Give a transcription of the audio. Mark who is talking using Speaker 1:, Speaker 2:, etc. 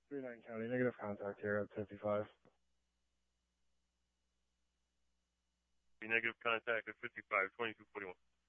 Speaker 1: 39 County, negative contact here at 55.
Speaker 2: Negative contact at 55, 2241.